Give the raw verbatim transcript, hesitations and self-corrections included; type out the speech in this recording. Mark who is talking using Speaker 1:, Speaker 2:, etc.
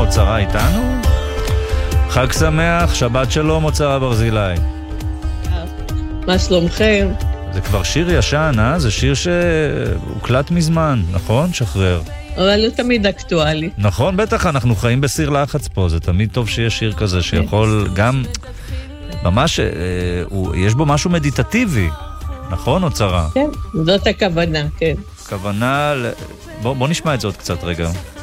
Speaker 1: אוצרה איתנו? חג שמח, שבת שלום, אוצרה ברזילי.
Speaker 2: מה שלומכם?
Speaker 1: זה כבר שיר ישן, אה? זה שיר שהוקלט מזמן, נכון? שחרר.
Speaker 2: אבל הוא תמיד אקטואלי.
Speaker 1: נכון, בטח, אנחנו חיים בסיר לחץ פה, זה תמיד טוב שיש שיר כזה שיכול גם, ממש, אה, הוא, יש בו משהו מדיטטיבי, נכון, אוצרה?
Speaker 2: כן, זאת הכוונה, כן.
Speaker 1: כוונה, ל... בוא, בוא נשמע את זה עוד קצת רגע.